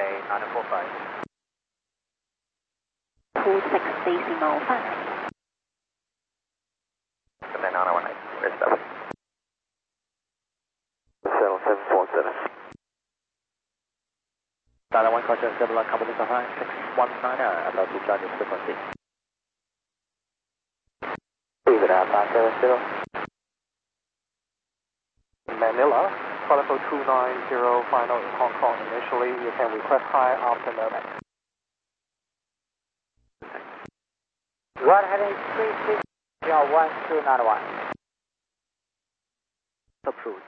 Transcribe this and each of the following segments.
945. 26.5. Command 918, where's that? Settle 747. 901 Culture, Civil Company Behind 619, altitude charges frequency. Leave it at 570. Manila, Qualico 290, final in Hong Kong initially. You can request high after Nomad. Go ahead and 1291. Approved.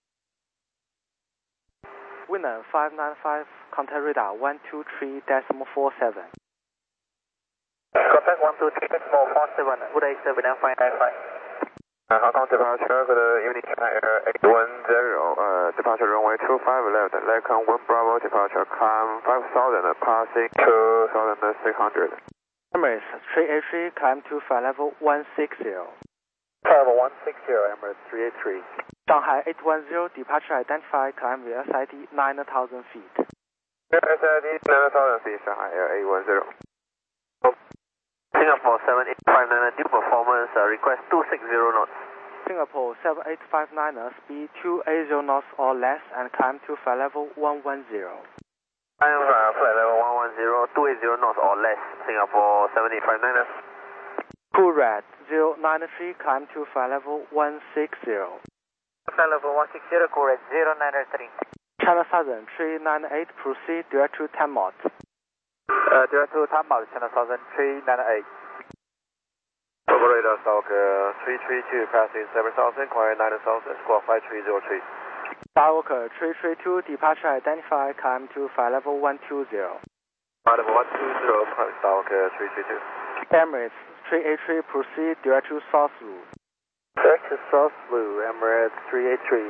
Winner 595, contact radar 123.47. Contact 123.47, good day 79595. Hong Kong departure, good evening, China Air 810, departure runway 25 left, Lakon 1 Bravo, departure, climb 5000, passing 2600. Emirates 383, climb to flight level 160. Level 160, Emirates 383. Shanghai 810, departure identified, climb via SID 9,000 feet. SID 9,000 feet, Shanghai Air 810. Singapore 7859, due performance, request 260 knots. Singapore 7859, speed 280 knots or less and climb to flight level 110. Climb flight level 110, 280 knots or less, Singapore 7859. Cool Red 093, climb to flight level 160. Flight level 160, Cool Red 093. China Southern 398, proceed direct to Tamot. Direct to Tamot, China Southern 398. Operator South 332, passing 7,000, quiet 9,000, squawk 5303. Skywalker 332, departure identified, climb to flight level 120. Flight level 120, Skywalker 332. Emirates 383, proceed direct to South Lu. Direct to South Lu, Emirates 383.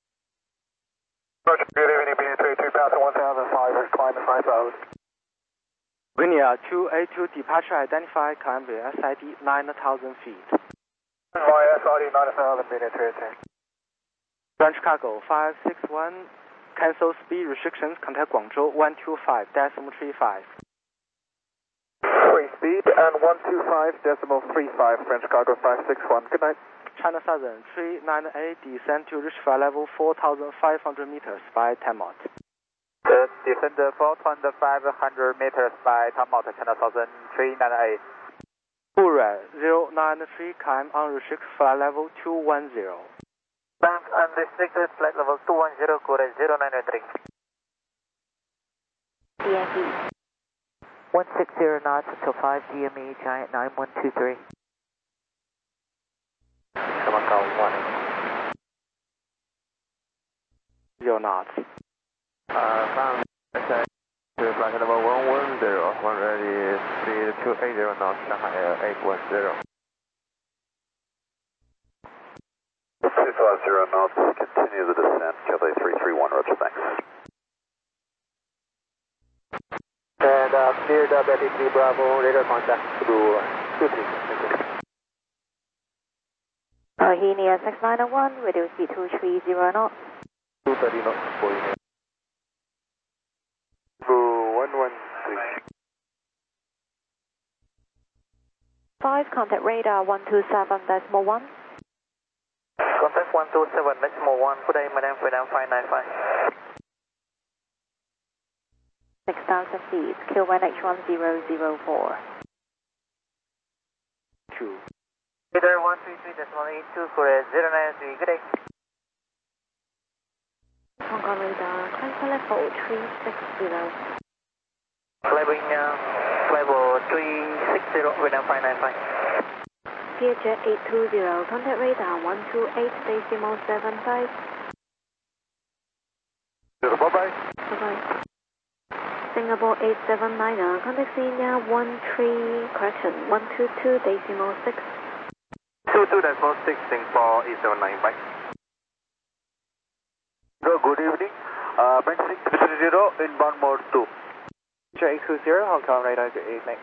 Good evening, BA33, passing 1,005, climb 5,000. Guinea 282, departure identified, climb via SID 9,000 feet. Via SID 9,000, BA33. Grand Chicago 561, cancel speed restrictions, contact Guangzhou 125.35. Free speed and 125.35, French Chicago 561, good night. China Southern 398, descend to reach flight level 4,500 meters by Tamot. Descend 4,500 meters by Tamot, China Southern 398. Cool Red 093, climb unrestricted flight level 210. Climb unrestricted flight level 210, Cool Red 093. DME 160 knots until 5 GME, Giant 9123. Macau 1. 0 knots. Found to flight level 110, one ready, speed 280 knots, Shanghai Air 810. 250 knots, continue the descent, Cathay 331, roger, thanks. And cleared up at 3 Bravo, radar contact to 23, thank you. Armenia 6901, radio speed 230 knots. 230 knots for you. 113. 5, contact radar 127.1. Contact 127.1, good day, Madam, Freedom 595. 6,000 feet, Q1H1004. 2. Radar 133.82 for 093, good day. Hong Kong radar, climb level 360. Climbing level 360, Freedom 595. Gearjet 820, contact radar 128.75. Bye-bye. Bye-bye. Singapore 879, contact Senior 122.6. 22.6, Singapore 879, bye. Good evening. Brent 630, inbound mode 2. 820, Hong Kong radar 89.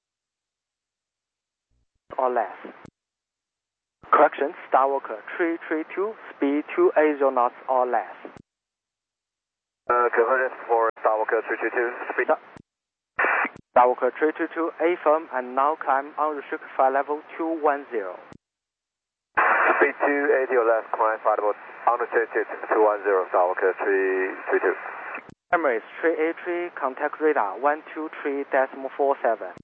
Or less. Correction, Skywalker 332, speed 280 knots or less. Converted for Skywalker. Skywalker 322, speed up. Skywalker 322, A firm and now climb unrestricted flight level 210. Speed 280 or less, climb flight level unrestricted 210, Skywalker 322. Emirates 383, contact radar 123.47.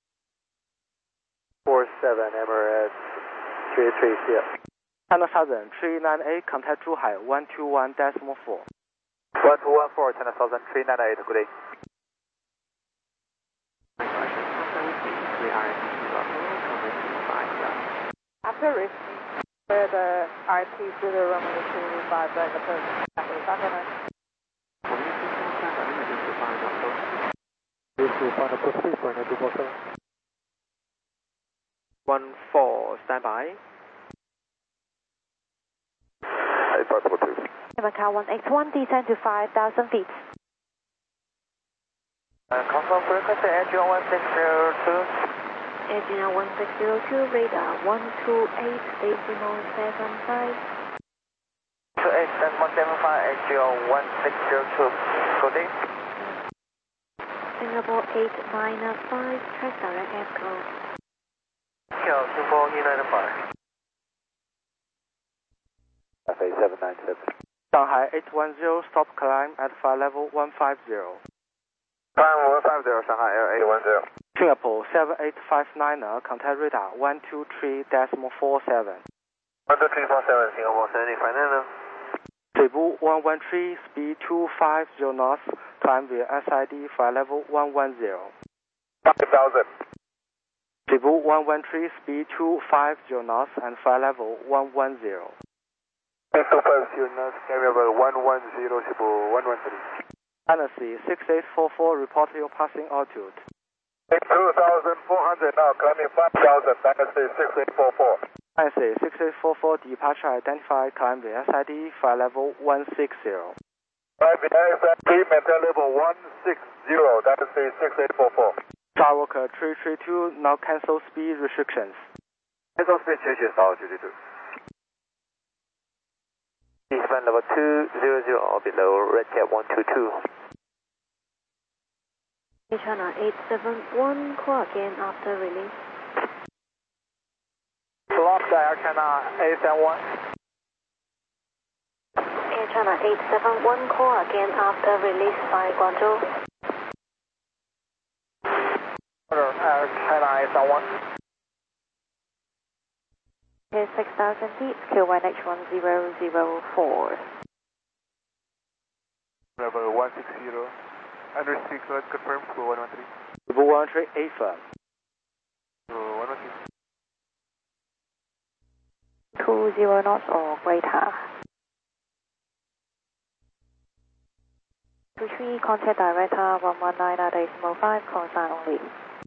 47, Emirates 383, see ya. China Southern 398, contact Zhuhai 121.4. 1214, China Southern 398, good day. After reaching where the RT to the runway 25 and approach after Sacramento. This is final proceed for 247. 14, stand by. Possible 2. Macau 181, descend to 5,000 feet. Confirm frequency, Edge 1602. Edge 1602, radar 128.75. 28.175, Edge 1602, good day. Singapore 895, track direct echo. Singapore 895. FA 797. Shanghai 810, stop climb at flight level 150. Climb 150, Shanghai Air 810. Singapore 7859, contact radar 123.47. 12347, Singapore 7859. Cebu 113, speed 250 knots, climb via SID, flight level 110. 5000. Cebu 113, speed 250 knots and flight level 110. 250 knots, carrier 110, Cebu 113. Tennessee 6844, report your passing altitude. 2,400 now, climbing 5,000, Dynasty 6844. Tennessee 6844, departure identified, climb via SID, flight level 160. Climb via SID, maintain level 160, Dynasty 6844. Skywalker 332, now cancel speed restrictions. Cancel speed changes, altitude 2. Descend level 200 or below, red cap 122. China 871, call again after release. Block Air China 871. Air China 871, call again after release by Guangzhou. Air China 871. Here's 6,000 feet, Q1H1004. Level 160. Under sequence, confirm, School 113. Cebu 113, A firm. 113. 20 knots or greater. 23, contact director 119.5, call sign only.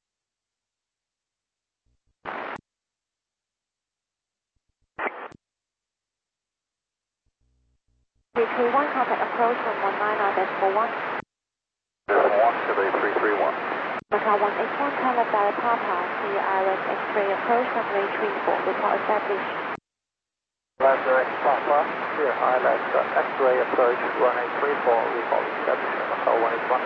K1, contact approach 119.1. 1 to the 331. Macau 181, contact direct Papa, see Iris X-ray approach runway 34, report established. Left direct Papa, here ILS X-ray approach runway 34, report established, Macau 181.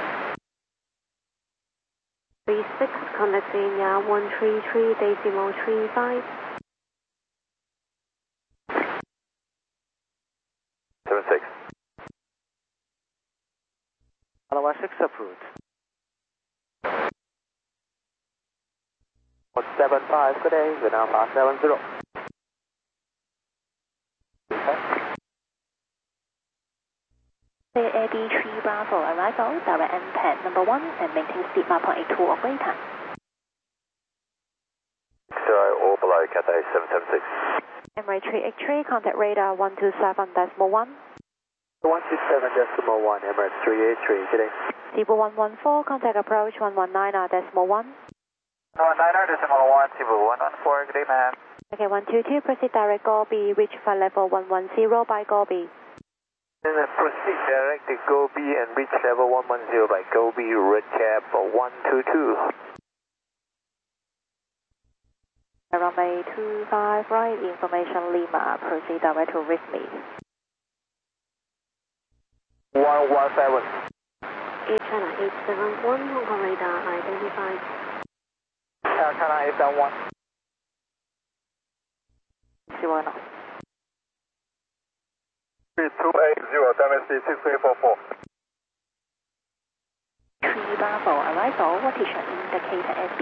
36, contact Xenia 133.35. 76. 116 approved. 175, good day, Vietnam 570. AD3 Bravo, arrival, direct M10, number 1, and maintain speed 5.82 or greater. Sorry, all below, Cathay 776. Emirates 383, contact radar 127.1. 127.1, Emirates 383, good day. Cebu 114, contact approach 119.1. 119.1, Cebu 114, good day, ma'am. Okay, 122, proceed direct Gobi, reach flight level 110 by Gobi. Proceed direct to Gobi and reach level 110 by Gobi, red cap 122. Runway 25 right, information Lima, proceed direct to RISME. 117. China 871, Hong Kong radar identified. Air China 871. See why not? 3280, Dynasty 6844. 3 Bravo arrival, what is your indicator SB?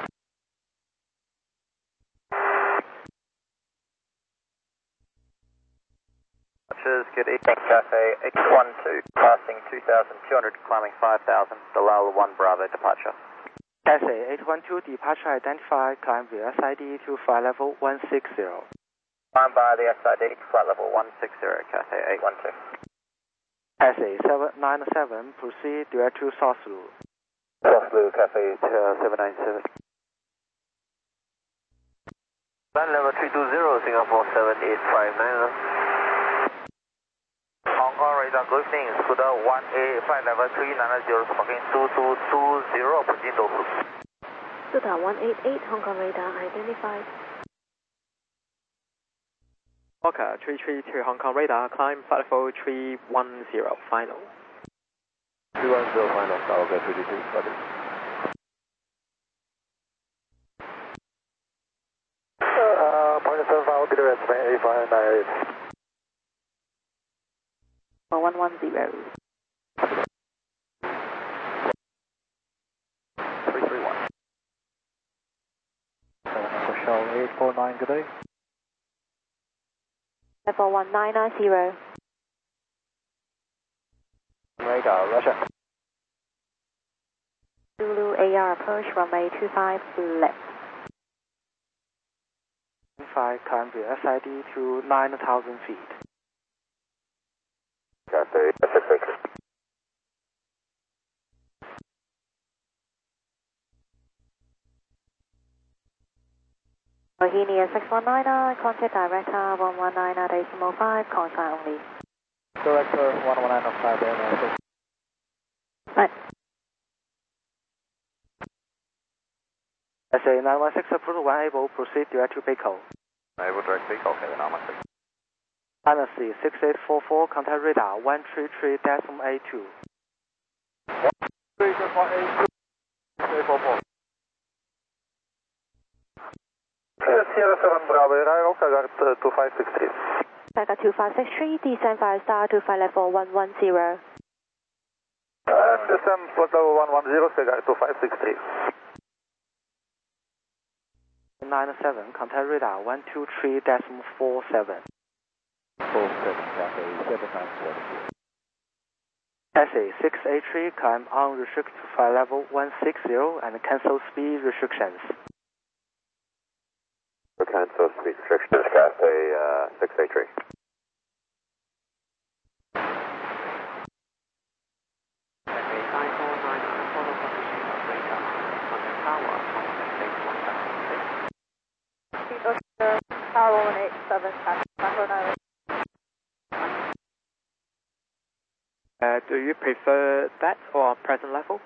Good evening, Cathay 812, passing 2,200, climbing 5,000, Dalal 1 Bravo departure. Cathay 812, departure identified, climb via SID to flight level 160. Climb by the SID, flight level 160, Cathay 812. Cathay 797, proceed direct to South Lu. South Lu, Cathay 797. Land level 320, Singapore 7859. Hong Kong radar, good evening, Scooter 1A, flight level 390, smoking 2220, proceed to Scooter 188, Hong Kong radar identified. Walker 332, Hong Kong radar, climb flight level 310, final. 310, final, Tower 322, got it. Point 75, I'll be the rest, 8598. 110. 331. Shell 849, good day. Level 1990. Radar, Russia. Zulu AR approach runway 25 left. 5, climb via SID to 9,000 feet. Cathay 666. Bohemia 619, contact director 119.5, contact only. Director 119.5, Air Right. SA 916, approval 1 able, proceed direct to Baco. Able direct peak, okay, then 916. Dynasty 6844, contact radar 133.82. 1A2, 6844. Sierra 7 Bravo, arrival, Kagat 2563. Back 2563, descend via star to flight level 110. And descend flight level 110, Kagat 2563. 97, contact radar 123.47. 47, Cathay 794. SA 683, climb unrestricted to flight level 160 and cancel speed restrictions. Cancel speed restrictions, Cathay 683. Cathay 5499, follow position of radar, contact tower, Tower 187, Tango 9. Do you prefer that or present level?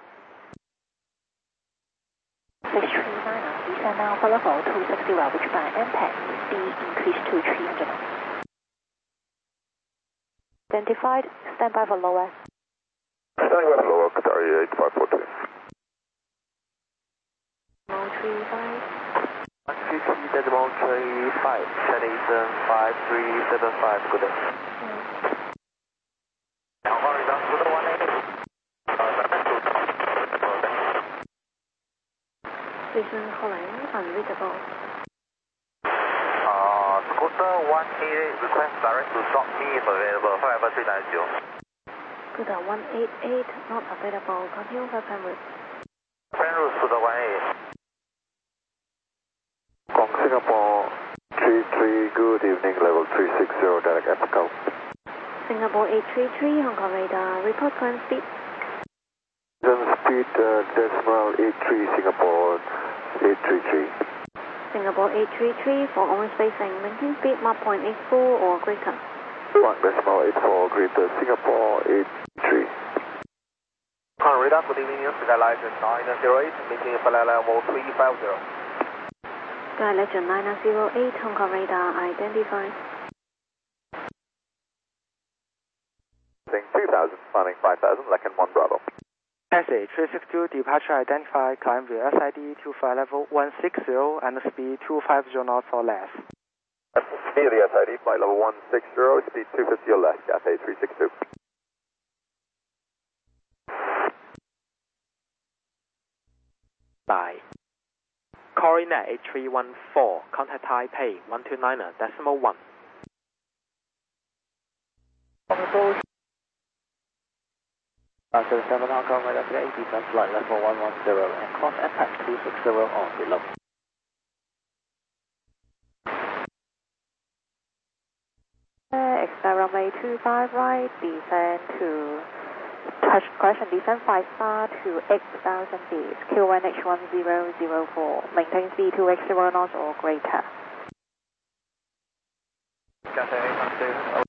6390, descend now for level 260, which by MPEG speed increased to 300 knots. Identified, stand by for lower. Standing by for lower, Qatari 8542. 035. 150.35, Chinese 5375, good day. Hong Kong radar, Scooter 1A. Vision calling, unreadable. Scooter 1A, request direct to drop me if available, flight level 390. Scooter 188, not available, continue for Penrith. Penrith, Scooter 1A. Kong Singapore 33, good evening, level 360, direct Epico. Singapore 833, Hong Kong radar, report current speed. Speed decimal 83, Singapore 833. Singapore 833, for on spacing, maintain speed Mach 0.84 or greater. 1.84, greater, Singapore 83. Hong Kong radar, good evening, Sky Legend 908, meeting flight level 350. Sky Legend 908, Hong Kong radar identified. 2000, planning 5000, Lecken 1 Bravo. Taxi 362, departure identified, climb with SID to flight level 160 and speed 250 knots or less. Near the SID, flight level 160, speed 250 or less, Cathay 362. Bye. Coordinate 8314, contact Taipei 129.1. After 7 Hong Kong, right up to 8, descend flight level 110 and cross attack 260 on below. Expect runway 25 right, descend to touch correction, descend 5 star to 8,000 feet, Q1H1004, maintain speed 2x0 knots or greater. Cathay 812.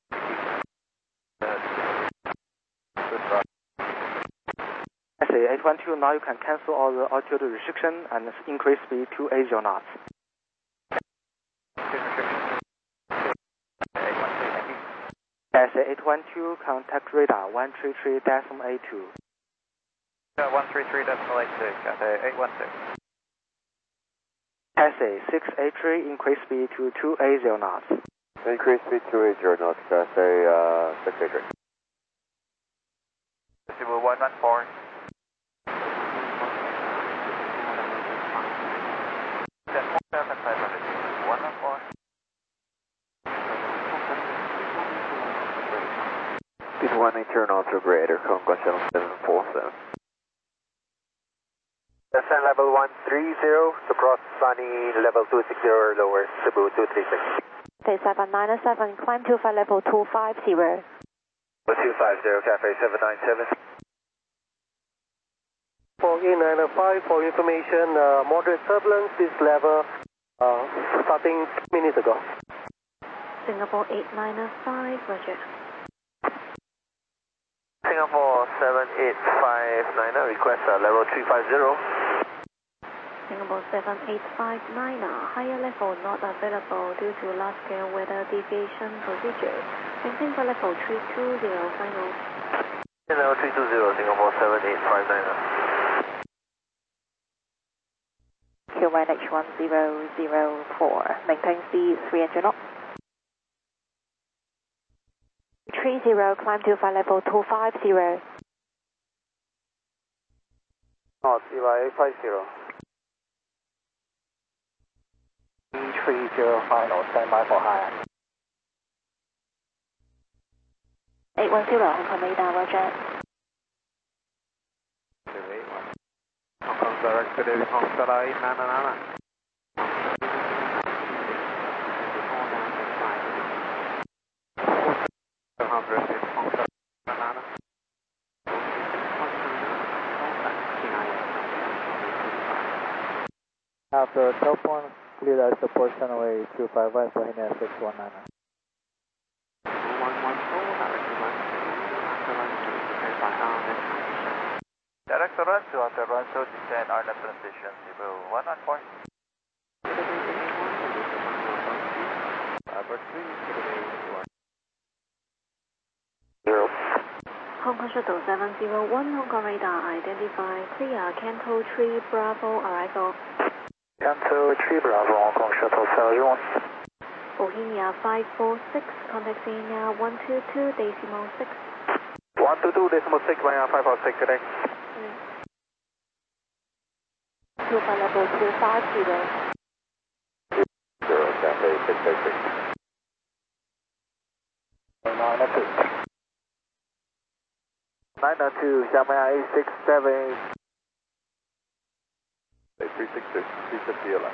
Taxi 812, now you can cancel all the altitude restriction and increase speed to 80 knots. Taxi 812, contact radar 133.82. 133.82, Cathay 812. Taxi 683, increase speed to 280 knots. Increase speed 280 knots, Cathay 683. Decibel 114. Speed 180 knots or greater, Congo Channel 747. Descend level 130 to cross sunny level 260 or lower, Cebu 236. Taxi 797, climb to flight level 250. 250, Cathay 797. For E905, for information, moderate turbulence is level starting 2 minutes ago. Singapore 8905, roger. Singapore 78590, request level 350. Singapore 7859, higher level not available due to large-scale weather deviation procedure. Maintain for level 320, final. Level 320, Singapore 78590. Q1H1004, maintain speed 300 knots. 30, climb to flight level 250. Knots, Eli 850. 330 final, stand by for high. 810, Hong Kong radar, roger. Hong Kong direct to David Hong Kong 899. After telephone, clear as support runway 25 right for Hina 619. Direct to run to after run to descend RLAP transition, Cebu 114. Hong Kong Shuttle 701, Hong Kong radar identify clear, Canto 3 Bravo arrival. Canto 3 Bravo, Hong Kong Shuttle 701. Bohemia 546, contact Xenia 122.6. 122.6, Bohemia 546 today. To flight level 250. 0, Cathay 683. 902. 902, Xiaomai 867. 366, 350 or less.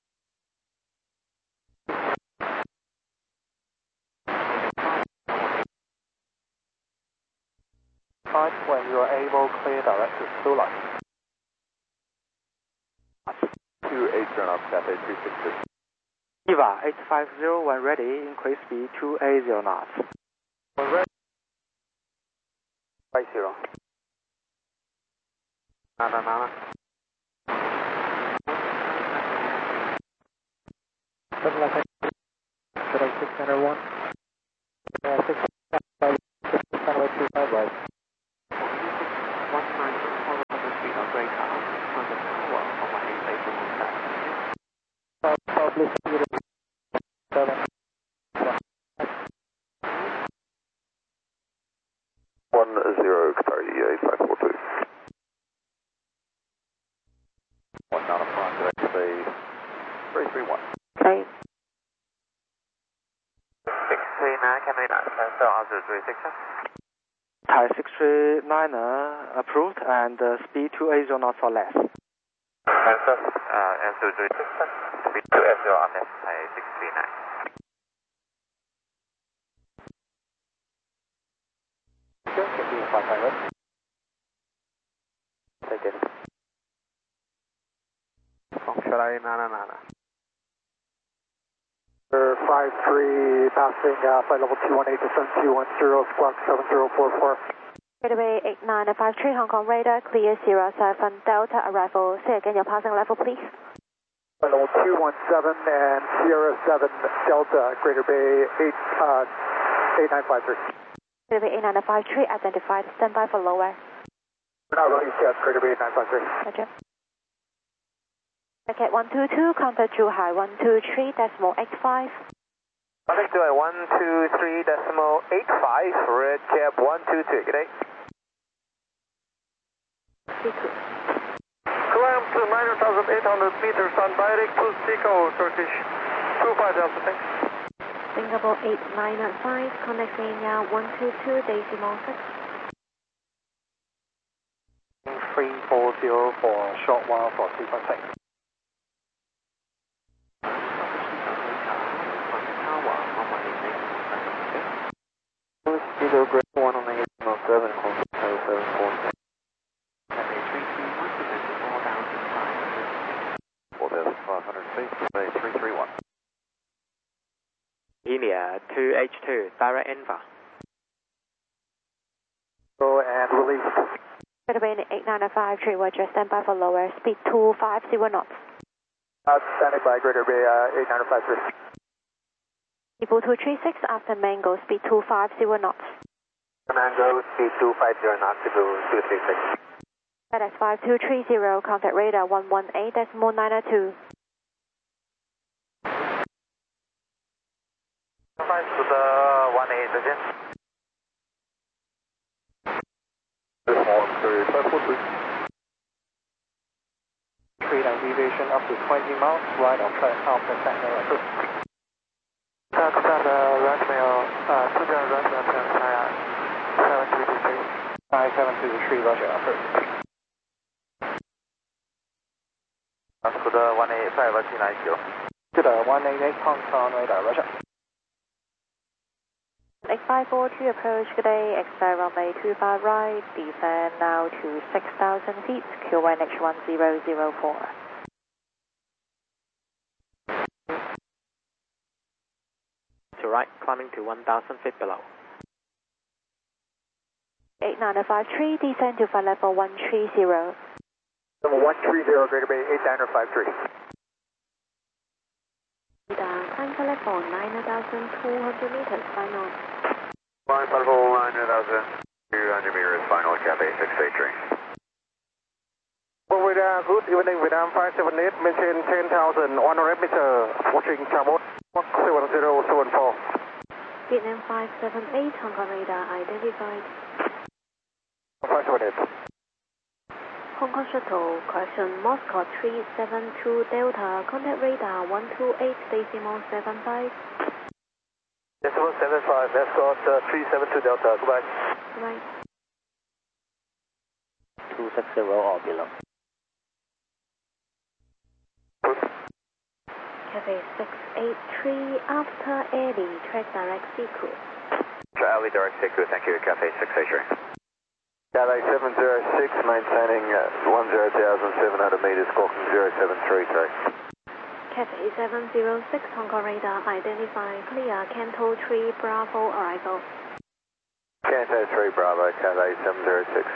When you are able, clear direct to Sula. 280 knots, Cathay 363. EVA 850, when ready, increase speed to 80 knots. When ready, 50. Nana. 601. 625 right. say 331. Okay. 639, can we not cancel altitude 360? Thai 639 approved and speed 280 knots or less. Cancel, altitude 360, speed 280 or less, Thai 639. Okay, can be 5 Take it. Foxtrot 999. 53 passing flight level 218 descent 210 squawk 7044. Gateway 8953 Hong Kong radar clear 07 Delta arrival. Say again your passing level please. Flight level 217 and Sierra 7 Delta Greater Bay 8953. Gateway 8953 identified. Stand by for lower. We're not released yet, Greater Bay 8953. Roger. Packet 122, contact Zhuhai 123.85. Contact Zhuhai 123.85, red cap 122, good day. Climb to 9,800 meters on direct to Seco, Turkish 25 Delta, thanks. Singapore 895, contact Kenya 122.6. 3404 for a short while for 3.6. Kilo Grade 1 on the 807, Hong Kong 740. Cafe 4,500 feet, Bay 331. India 2H2, direct Enva. Go and release. Gateway 8953, Roger. Stand by for lower. Speed 250 knots. Standing by Greater Bay 8953. People 236 after Mango, speed 250 knots. Mango, speed 250 knots, Cebu 236. FedEx 5230, contact radar 118.902. 5 to the 18 again. This one, 543. Speed and deviation up to 20 miles, right on track, half percent error. Redmail, Sugar Redmail, 723. 5723, Roger, approved. To the 185, 290. To the 188 Hong Kong radar, Roger. X542 approach, good day, expect runway 25 right, descend now to 6,000 feet, QNH 1004. To right, climbing to 1,000 feet below. 8953, descend to flight level 130. Level 130, Greater Bay 8953. Climb for level 9,200 meters, final. Climb for level 9,200 meters, final, Cathay 683. Forward, good evening, Vietnam 578, maintain 10,100 meter, watching Chabot 7074. Vietnam 578, Hong Kong radar identified. 578. Hong Kong shuttle, correction, Moscow 372 Delta, contact radar 128.75. Decimal 75, escort 372 Delta, goodbye. Right. 260 or below. Cafe 683, after Eddie, track direct Seco. Charlie direct Seco, thank you, Cathay 683. Cathay 706, maintaining 10,700 meters, squawking 073, Cafe 706, Hong Kong radar identified, clear, Canto 3 Bravo arrival. Canto 3 Bravo, Cathay 706.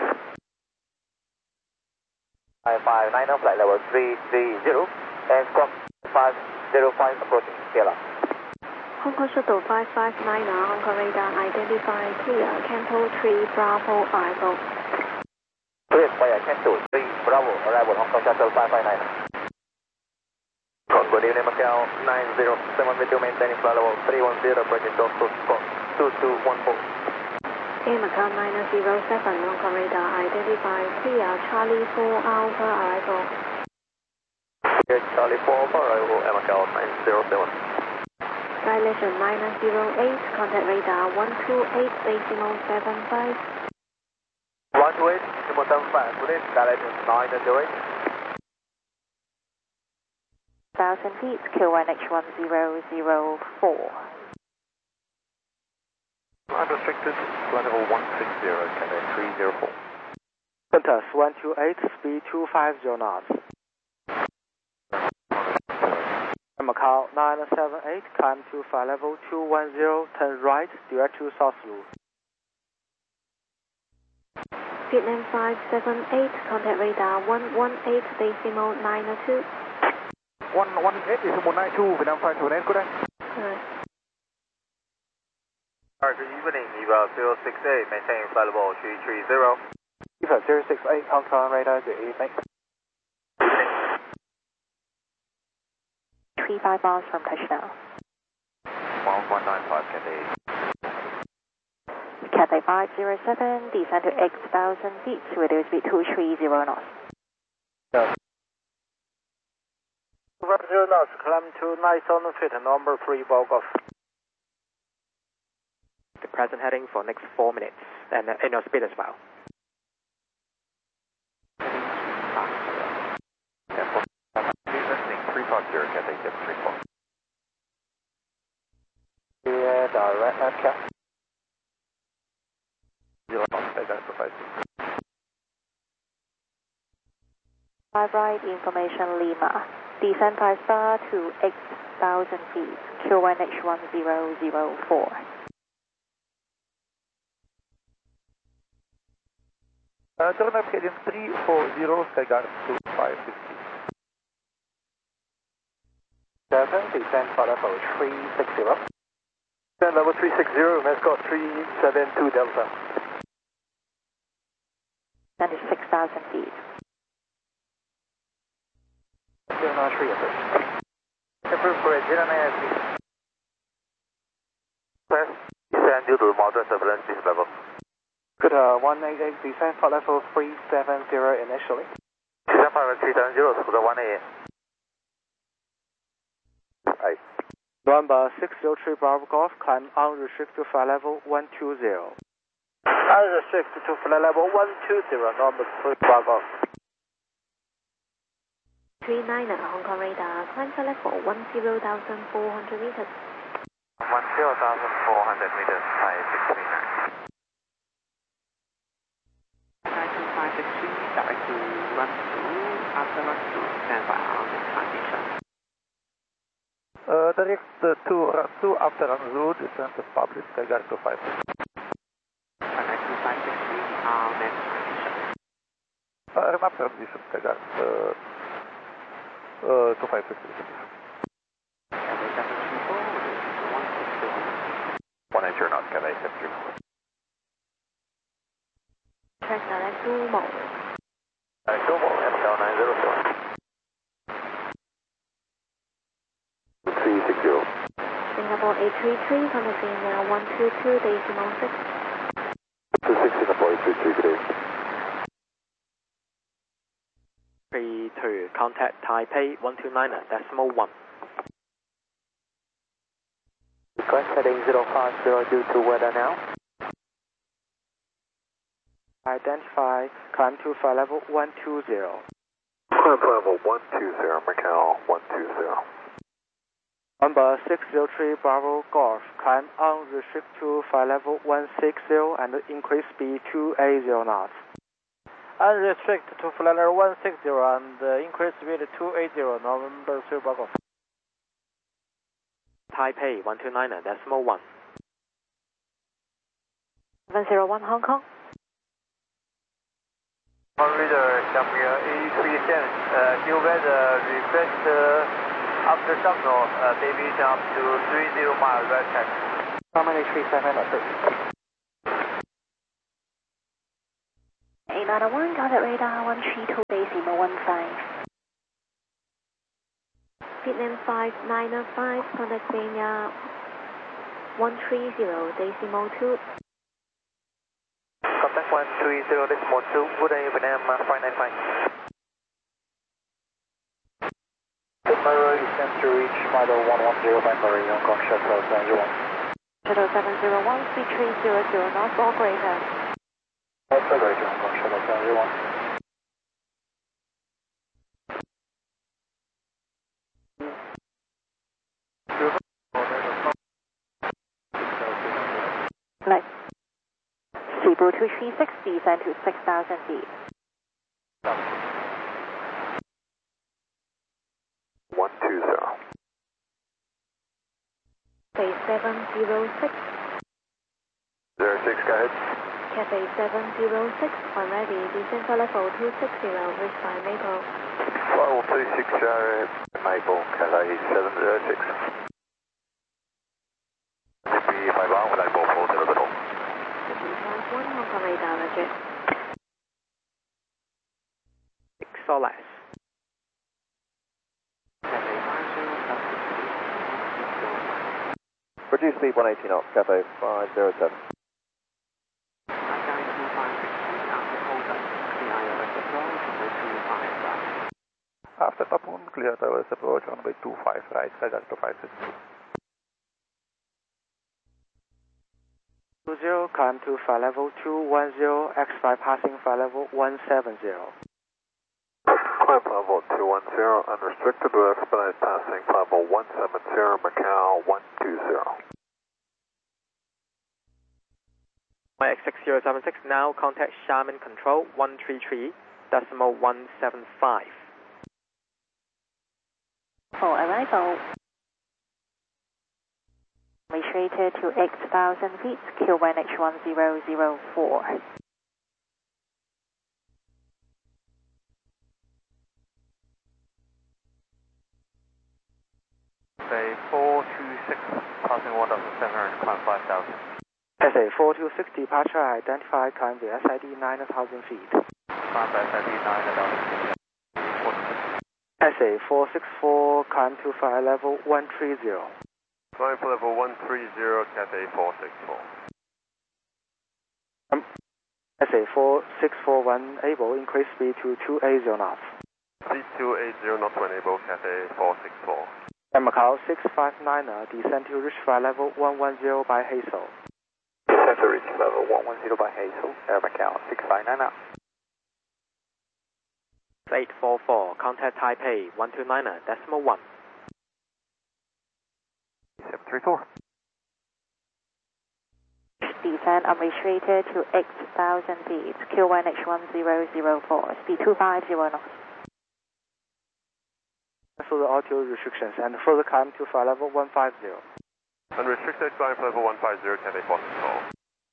590, flight level 330, and squawk 505 approaching Sierra. Hong Kong shuttle 559, Hong Kong radar identified, clear, Canto 3 Bravo arrival. Clear via Canto 3 Bravo, arrival Hong Kong shuttle 559. Good evening, Macau 907 video maintaining flight level 310, approaching Gulf Coast squawk 2214. Air Macau 907, Hong Kong radar identified, clear, Charlie 4 Alpha arrival. Charlie 4 for arrival, Macau 907. Dilation -08, contact radar 128.75. 128.75, good day, dilation 908. 1,000 feet, Q1H1004. Unrestricted, flight level 160, Cathay 304. Qantas 128, speed 250 knots. Macau 978, climb to flight level 210, turn right, direct to South Loop. Vietnam 578, contact radar 118.92. 118.92, Vietnam 578, good day. Correct. Good evening, EVA 068, maintain flight level 330. EVA 068, Hong Kong radar, good evening. 35 miles from touchdown. 1195, Cathay. Cathay 507, descend to 8,000 feet, radio speed 230 knots. 250 knots, climb to 9,000 feet, number 3, bulk off. The present heading for next 4 minutes, and your speed as well. Listening 350, Cathay 734. Yeah, direct cap. 0 knots, Cathay 256. 5 right, information Lima. Descend 5 star to 8,000 feet, Q1H1004. Turn up heading 340, Skyguard 2560. 7, descend flight level 360. Descend level 360, Mascot 372 Delta. That is 6,000 feet. 093 approach. Approved for 098, please. Press, descend due to moderate turbulence this level. Good, 188, descend flight level 370 initially. Descend flight level 370, to the 188. Number 603 Bravo Golf, climb unrestricted flight level 120. Unrestricted to flight level 120, number 3 Bravo Golf. 39 Hong Kong radar, climb flight level 10,400 meters. 10,400 meters, Thai 639. 9563, direct to run through, after run through, stand by on the transition. Direct to run through after run through, descent to public, Skyguard 256. Connect to 563, next transition. Run after transition, Skyguard 256. Cathay 734, 180 knots, Cathay 734. Track direct to Mall. Direct to Mall, Macau 907. 360. Singapore 833, contact Singapore 122.6. 26 Singapore 833, good day. 32, contact Taipei 129.1. Request heading 050 due to weather now. Identify, climb to flight level 120. Climb level 120, Macau 120. Number 603 Bravo Golf, climb unrestricted to flight level 160 and increase speed 280 knots. Unrestricted to flight level 160 and increase speed 280, number 3 Bravo Golf. Taipei 129.1. 701 Hong Kong. Reader, Cambodia 8310, due weather, request after signal, deviation up to 30 miles, right track. Harmony 37 approach. 891, contact radar 132.15. Vietnam 595, contact Kenya 130.2. Contact 130.2, good day, Vietnam 595. descend to reach Model 110 Bangalore, Hong Kong Shuttle 701. Shuttle 701, speed 300 knots or greater. Also greater, Hong Kong Shuttle 701. Flight. Cebu 236, descend to 6,000 feet. 120. Cathay 706. 06, go ahead. Cathay 706, when ready, descend for level 260, reach by Maple. Level 260, Maple, Cathay 706. Be by line with Maple 400. 1 Hong Kong radar, roger. or less. Reduce speed 180 knots, Cathay 507. After Tapun, clear towards approach runway 25 right, Sagar to 560. 20, climb to flight level 210, X5 passing flight level 170. Climb level 210, unrestricted to expedite passing level 170, Macau 120. X6076, now contact Xiamen Control 133.175. For arrival, reach rated to 8,000 feet, Q1H1004. Say 426, passing 1,700, climb 5,000. SA 426 departure identified, climb the SID 9,000 feet. Climb by SID 9,000 feet. SA 464, climb to flight level 130. Climb for level 130, Cathay 464. SA 4641, able, increase speed to 280 knots. Speed 280 knots when able, Cathay 464. And Macau 659er, descend to reach flight level 110 by Hazel. Descend to reach level 110 by Hazel, Air Macau 659er. 844, contact Taipei 129.1. 734. Descend and reach rated to 8,000 feet, Q1H1004, speed 250 knots. Further altitude restrictions and further climb to flight level 150. Unrestricted climb for level 150, Cathay 464.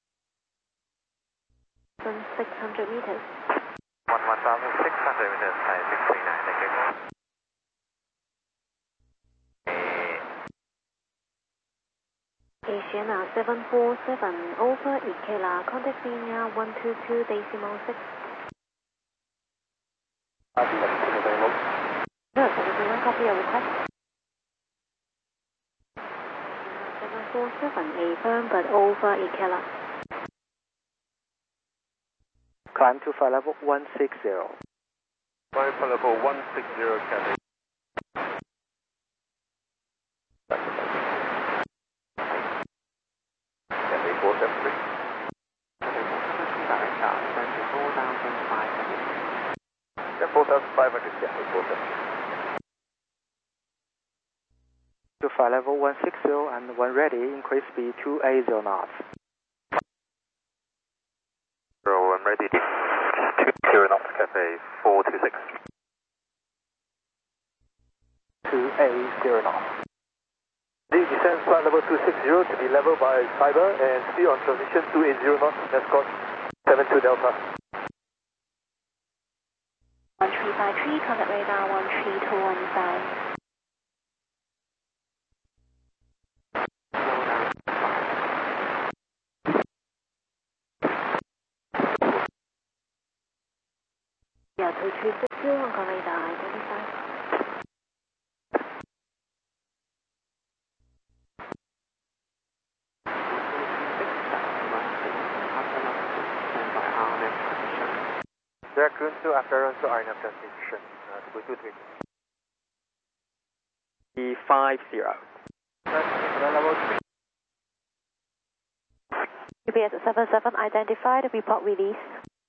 600 meters. 1,600 meters, Thai 639, thank you. Asiana 747, over Ikela, contact Vinya 122.6. Yes, everyone copy your request. 747, affirm but over Ikela. Climb to flight level 160. Climb for level 160, Cathay. Cathay 473. Yeah, 4,500, Cathay 473. To flight level 160 and when ready, increase speed to 80 knots. I'm ready. 20 knots, Cathay 426. 280 knots. Descend flight level 260 to be level by Cyber and speed on transition 280 knots, escort 72 Delta. 1353, contact radar 13215. Yeah, 2360, Hong Kong radar identified. Raccoon to after run to RNF transition, 223. 350. UPS 77 identified, report release.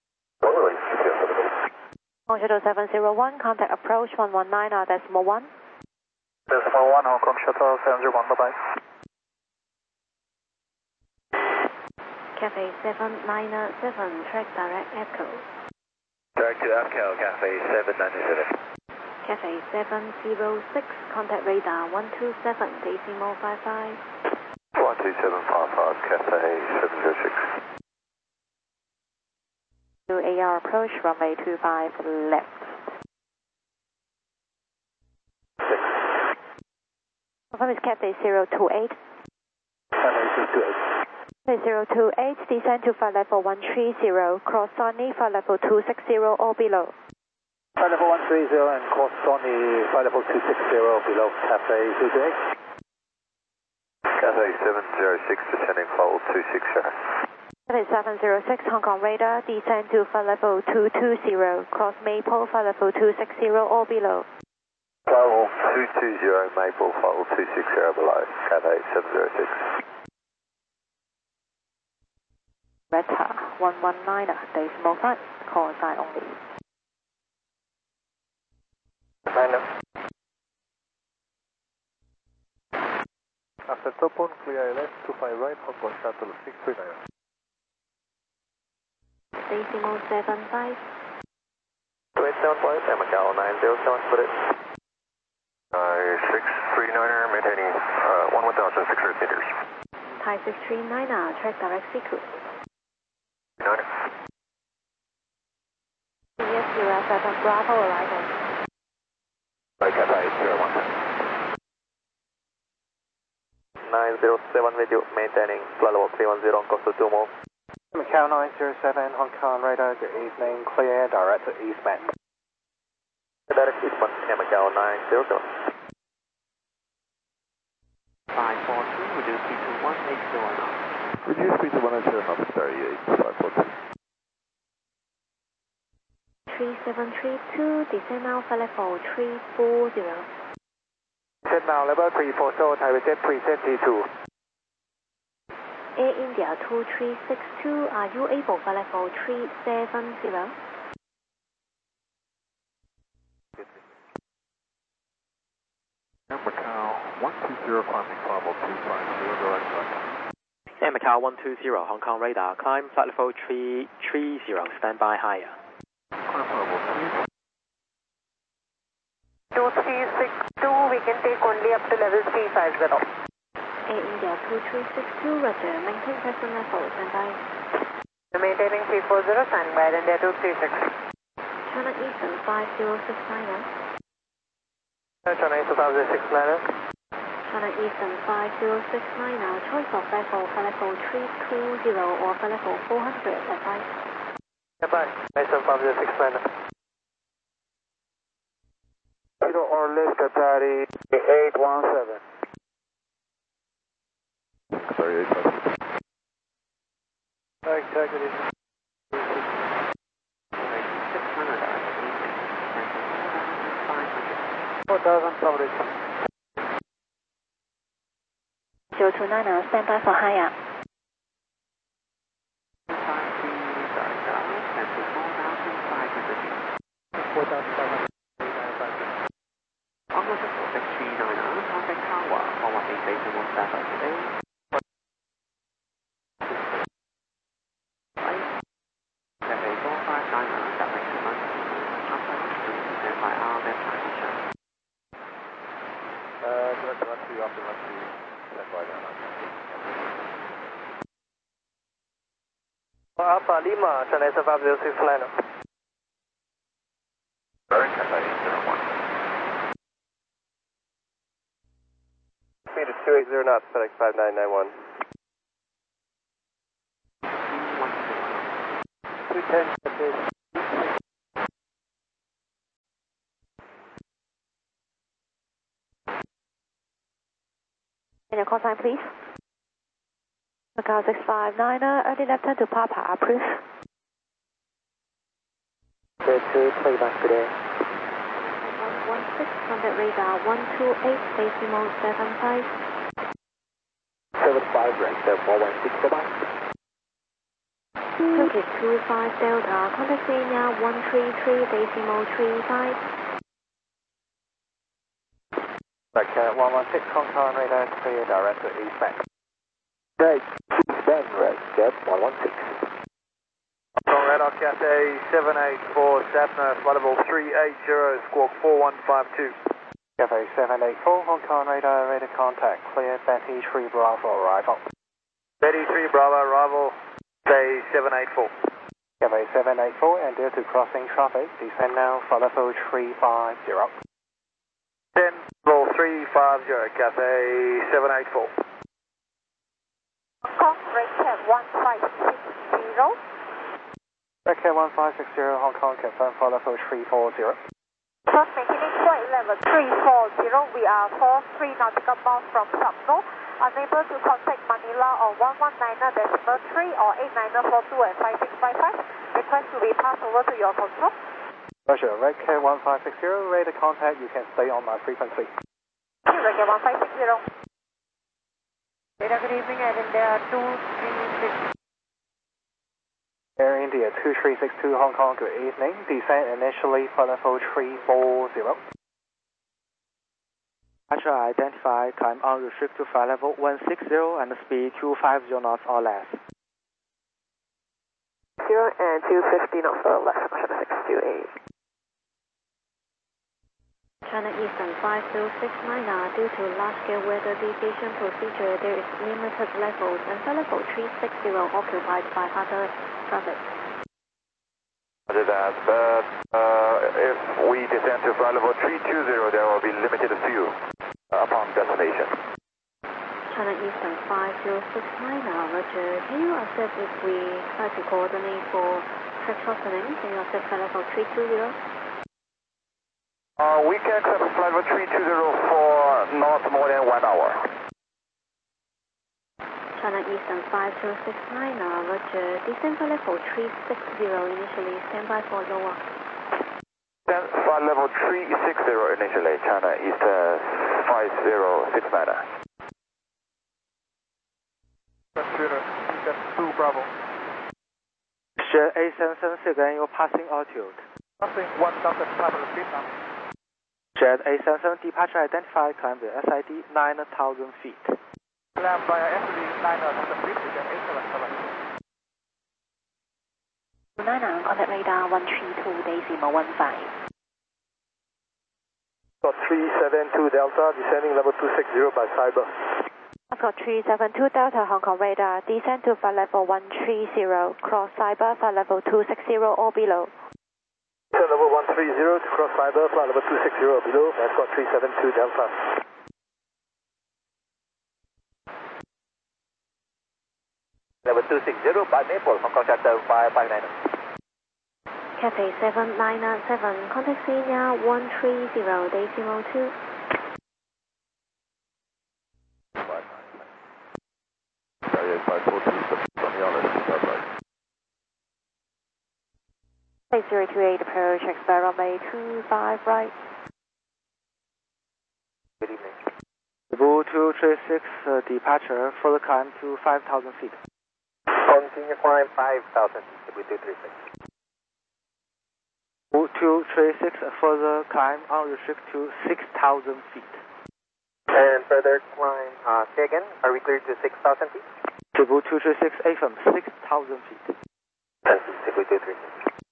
Hong Shuttle 701, contact approach 119.1. Decimal 1, Hong Kong Shuttle 701, bye-bye. Cafe 797, track direct echo. Direct to Echo, Cafe 797. Cafe 706, contact radar 127, decimal 55. 12755, Cafe 706. To AR approach, runway 25 left. 6. Confirm is Cafe 028. Cafe 628. Cafe 028, descend to flight level 130, cross Sony, flight level 260 or below. Flight level 130 and cross Sony, flight level 260 below, Cafe 228. Cafe 706, descending fold 260. Cafe 706, Hong Kong radar, descend to flight level 220, cross Maple, flight level 260 or below. Level 220, Maple, fold 260 below, Cafe 706. Beta 119, decimal 5, call sign only. After top on, clear left, 25 right, Hong Kong Shuttle 639. Decimal 75. 2875, Macau 907, put it. 639er, maintaining 1,600 meters. Thai 639, track direct secret. 9er. Yes, US7 Bravo arrival. Right, Cafe 017. 907 video, maintaining flight level 310 on course to 2 more. Macau 907, Hong Kong radar, good evening, clear, direct to eastbound. Direct eastbound, Macau 907. 542, reduce speed to 180 knots. Reduce speed to 180 knots, 38, 542. 3732, descend now flight level 340. Set now, level 340, Thai Jet preset T2. Air India 2362, are you able flight level 370? Macau 120, climbing Bravo 250, direct flight. Air Macau 120, Hong Kong radar, climb flight level 330, stand by higher. Climb level 2362, we can take only up to level 350. Air India 2362, roger, maintain present level, stand by. Maintaining 340, stand by, India 236. China Eastern 5069. China Eastern 5069. China Eastern 5069, choice of level, flight level 320 or flight level 400, advice. Goodbye, Eastern 5069. Zero or left at 3817. 38. Exactly. 600, direct evening, descend to 4,000 coverage. 029, stand by for higher. 53, direct down, descend to 4,500 meters. 4,500. Onward to 639, contact tower, forward station 17 today. Cafe 459, direct to London. After London, stand by RMS transition. Direct run to after run to stand by down. Alpha Lima, China Eastern 5069. Direct Cafe 01. Speed is 280 knots, FedEx 5991. 210, Can you call sign, please? Macau 659, early left turn to Papa, approve. Good, playback today. contact radar 128 decimal 75. 75 right, 416, bye-bye. Turkish 25 Delta, contact Kenya 133 decimal 35. Back 116, Hong Kong radar clear direct to eastbound. Right, eastbound right, Jet 116. Hong Kong radar Cathay 784, Sapna, flight level 380, squawk 4152. Cathay 784, Hong Kong radar contact, clear Betty 3 Bravo arrival. Betty 3 Bravo arrival, Cathay 784. Cathay 784 and due to crossing traffic, descend now for level 350. 10, level 350, Cathay 784. Hong Kong Redcat 1560. Redcat 1560, Hong Kong confirm for level 340. First maintaining flight level 340, we are 43 nautical miles from Subno, unable to contact Manila on 119.3 or 8942 and 5655. Request to be passed over to your control. Roger, Redcat 1560, radar contact, you can stay on my frequency. Redcat 1560. Radar, good evening, and India 236. Air India 2362 Hong Kong, good evening. Descend initially for level 340. Departure identified, climb unrestricted to flight level 160 and speed 250 knots or less. 0 and 250 knots or less, 628. China Eastern 5069, due to large-scale weather deviation procedure, there is limited levels and flight level 360 occupied by other traffic. Roger that, but if we descend to flight level 320, there will be limited fuel upon destination. China Eastern 5069, Roger. Can you accept if we try to coordinate for track shortening? Can you accept flight level 320? We can accept flight level 320 for not more than 1 hour. China Eastern 5069, Roger. Descend flight level 360 initially, standby for lower. Then flight level 360 initially, China Eastern 5069. Computer, 2 Bravo. Share A776 and your passing altitude. Passing 1,500 feet now. Jet A77 departure identified, climb the SID 9,000 feet. Land via SID 9,000 feet, again 877. 29, contact radar 132 decimal 15. Got 372 Delta, descending level 260 by cyber. I've got 372 Delta Hong Kong radar, descend to flight level 130, cross cyber, flight level 260 or below. Level 130 to cross cyber, flight level 260 or below, that's got 372 Delta. Level 260 by Maple, Hong Kong Charter 559. Cathay 797, contact Kenya 130 decimal 2. Carrier 542, from the honest, bye-bye. 8028 approach, expect runway 25 right. Good evening. Cebu 236 departure, further climb to 5,000 feet. Continue climb 5,000, Cebu 236. Cebu 236 further climb unrestricted to 6,000 feet. And further climb, say again, are we clear to 6,000 feet? Cebu 236 AFM, 6,000 feet. And Cebu 236.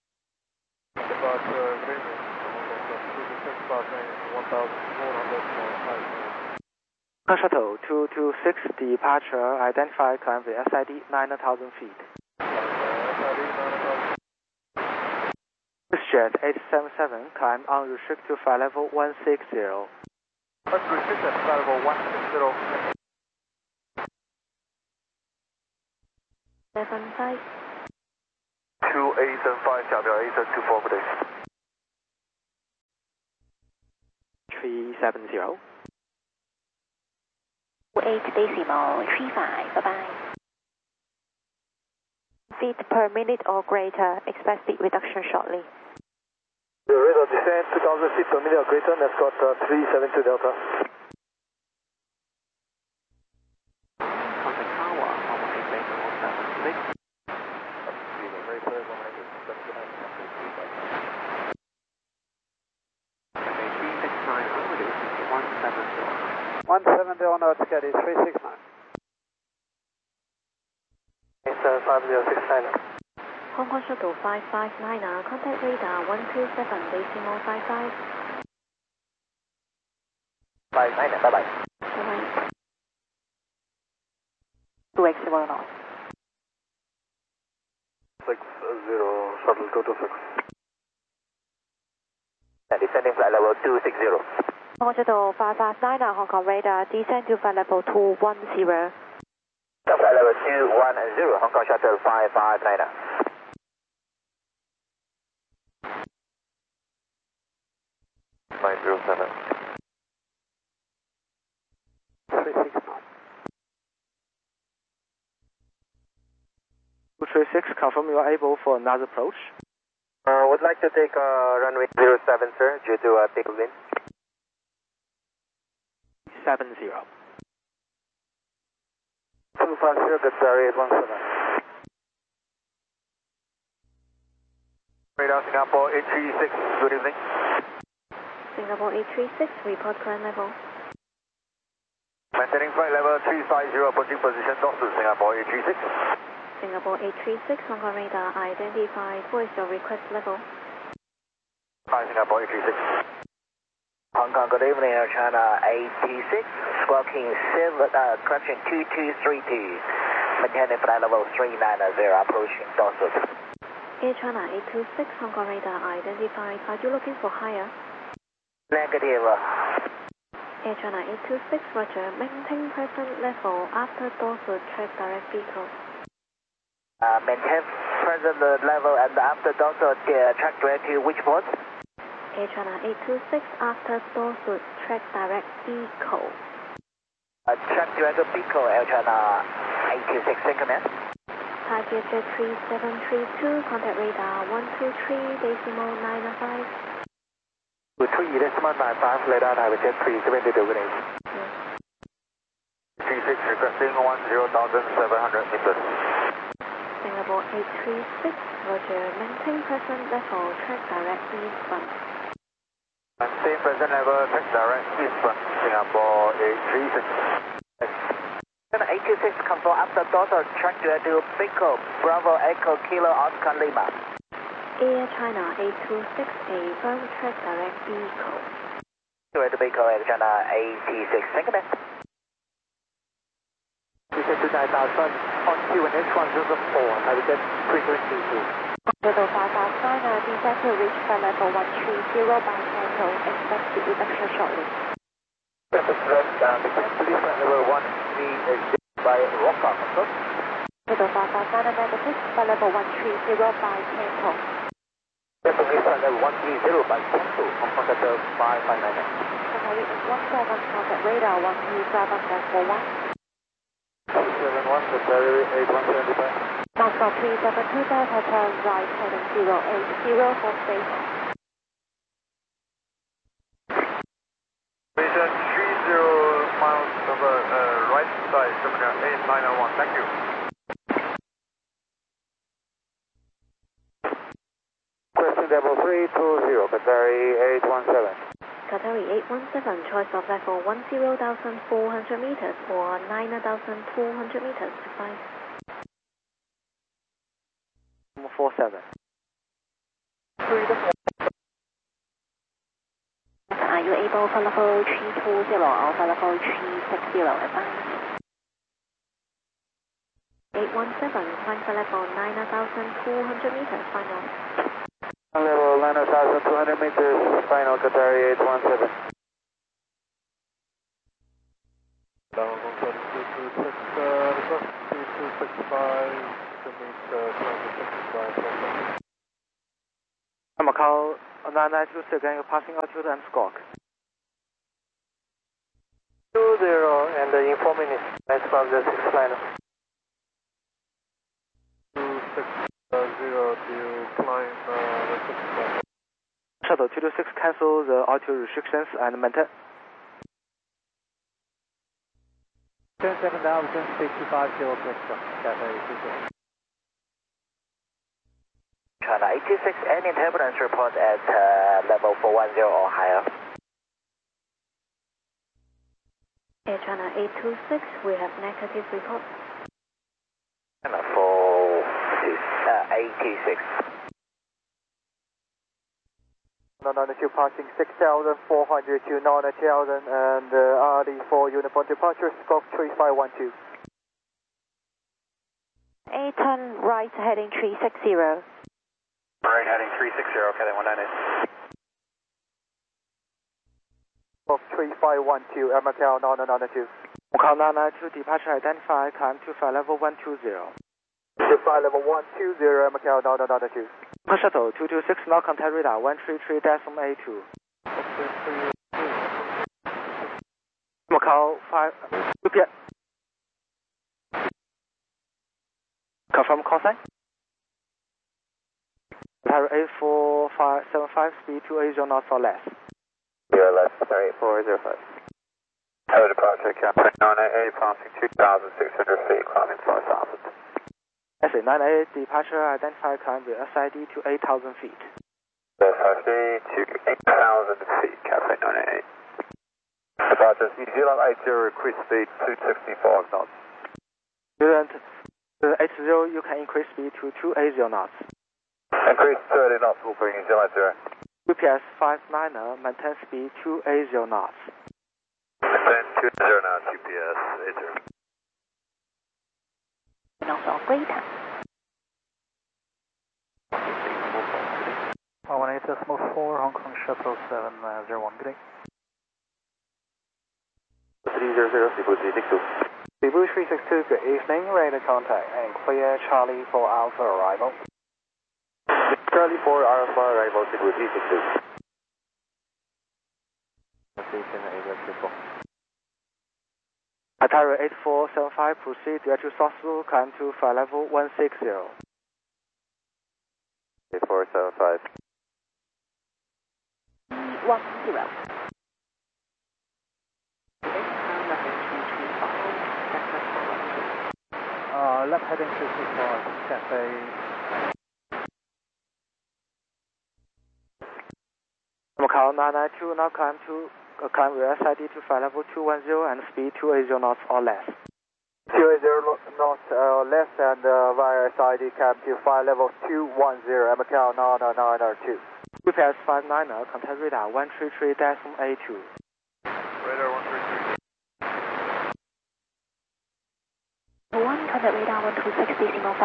Shuttle 226 departure identified, climb the SID 9,000 feet. Jet 877 climb unrestricted to flight level 160. Unrestricted flight level 160. 75. 2875, 下表 A724 good day. 370. 8 decimal 35, bye-bye. Feet per minute or greater, expect speed reduction shortly. Radar descent 2000 feet per minute, Greater, Escort 372 Delta. Contact tower, Alpha 8 Beta 176. Okay, 369, reducing to 170. 170 on our ticket is 369. It's 5069. Hong Kong Shuttle 559, contact radar 127 decimal 55. 59, bye bye. Bye-bye. 2X1 knots. 60, shuttle 226. Descending flight level 260. Hong Kong Shuttle 559, Hong Kong radar, descend to flight level 210. Flight level 210, Hong Kong Shuttle 559. 907. 36 knots. 236, confirm you are able for another approach. Would like to take runway 07, sir, due to a big wind. 70. 250, Qatari 817. Radar Singapore 836, good evening. Singapore 836, report current level. Maintaining flight level 350, approaching position, dorsal Singapore 836. Singapore 836, Hong Kong radar identified. What is your request level? Hi, Singapore 836. Hong Kong, good evening, Air China 86, squawking 2232. Maintaining flight level 390, approaching dorsal. Air China 826, Hong Kong radar identified. Are you looking for higher? Negative. Air China 826, roger. Maintain present level after dorsal track direct vehicle. Maintain present level and after dorsal track direct to which port? Air China 826, after dorsal track direct vehicle. Track direct vehicle, Air China 826, command. Target jet 3732, contact radar 123 decimal 905. 3 decimal 95, radar target jet 372, good evening. 36, requesting 10,700 meters. Singapore 836, roger. Maintain present level, track direct eastbound. Maintain present level, track direct eastbound, Singapore 836. 826, confirm after dorsal track direct to Pico, Bravo Echo Kilo Oscar Lima. Air China 826, a firm track direct vehicle. Direct vehicle, Air China 826, command. Descend to 9,000 on QNH104, target jet 372. Shuttle 559, descend to reach flight level 130 by Tango, expect the reduction shortly. Descend to flight level 130 by Roca, confirm. Shuttle 559, negative, flight level 130 by Tango. Definitely flight level 130 by Tango, Hong Kong Shuttle 559. Qatari 817, contact radar 127.41. 271, Qatari 8175. Moscow 372 Delta, turn right, heading 080 for station. Station 30 miles over right side, terminal 8901, thank you. Question level 320, Qatari 817. Qatari 817, choice of level 10,400 meters or 9,200 meters, advice. 47. Are you able for level 320 or for level 360 advance? 817, climb for level 9,200 meters, final. Level 9,200 meters, final Qatari 817. Down 2265 to meet 265. I'm Macau 9926, again, you're passing altitude and squawk. 20 and in 4 minutes, nice from the 6 final. 260 to climb 65. Shuttle 226 cancel the altitude restrictions and maintain. 107000, speed 250 Bristol, Cathay 26. China 826, any turbulence report at level 410 or higher. Air China 826, we have negative report. China 826. 992 passing 6,400 to 9,000 and RD4 uniform departure, scope 3512. 8 turn right heading 360. Right heading 360, okay then 198. Scope 3512, Air Macau 992. Macau 992 departure identified, climb to flight level 120. To flight level 120, Air Macau 992. Shuttle 226, now contact radar 133.82. Macau 5, repeat. Confirm call sign. Tower 84575, speed 280 knots or less. Yeah, less, 8405. Tower departure, Cathay 988, passing 2,600 feet, climbing 5,000. SA 988, departure identified, climb with SID to 8,000 feet. SID to 8,000 feet, Cathay 988. Departure New Zealand 80, increase speed 265 knots. New Zealand 80, you can increase speed to 280 knots. Increase 30 knots will bring New Zealand 0. UPS 59er, maintain speed 280 knots. Maintain 20 knots, UPS 80. North operator. 118.4, Hong Kong Shuttle 701, good day. 300, Cebu 362. Cebu 362, good evening, radar contact and clear Charlie for Alpha arrival. Charlie 4 Alpha arrival, Cebu 362. Atari 8475, proceed to Southwest, climb to flight level 160. 8475. 10. Left heading 365, Cathay. Macau 992, now climb with SID to flight level 210 and speed 280 knots or less. 280 knots less and via SID cab to flight level 210, Air Macau 992. UPS 59er, contact radar 133.82. Radar 133. 1, contact radar 1260.5.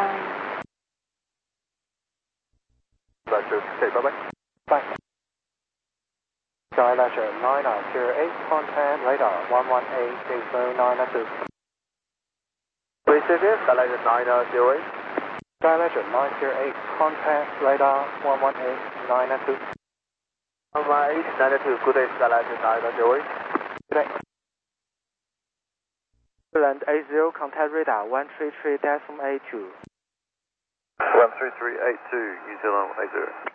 Okay, bye-bye. Bye. Sky Leisure 9908, contact radar 118.992. Please say this, Sky Leisure 908. Sky Leisure 908, contact radar 118.992. 118.992, good day, Sky Leisure 908. Good day. Land 80, contact radar 133.82. 13382, New Zealand 80.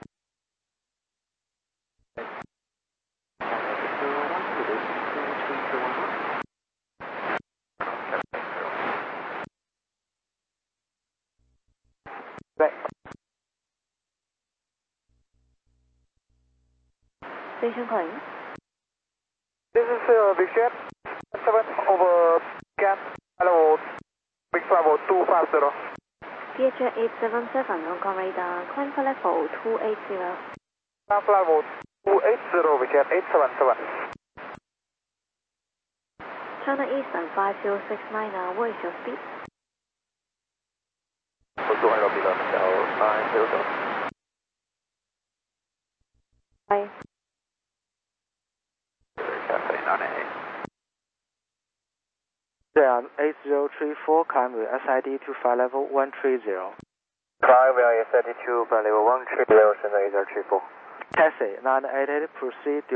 Station calling. This is Big Jet 7 over gas level Big Bravo 250. Vietjet 877, Hong Kong radar, climb for level 280. Climb level 280, Big Jet 877. China Eastern 50690, what is your speed? 200 below, 900. Bye. Cathay 988. Then 8034, climb with SID to flight level 130. Climb via SID to flight level 130, 8034. Taxi 988, proceed to